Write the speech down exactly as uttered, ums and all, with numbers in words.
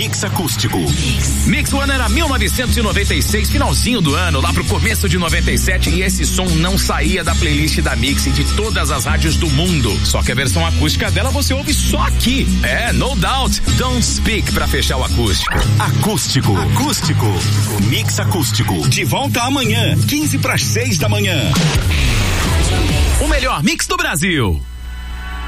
Mix Acústico. Mix, Mix One era mil novecentos e noventa e seis, finalzinho do ano, lá pro começo de noventa e sete, e esse som não saía da playlist da Mix e de todas as rádios do mundo. Só que a versão acústica dela você ouve só aqui. É, No Doubt, Don't Speak pra fechar o acústico. Acústico. Acústico. Mix Acústico. De volta amanhã, quinze para as seis da manhã. O melhor mix do Brasil.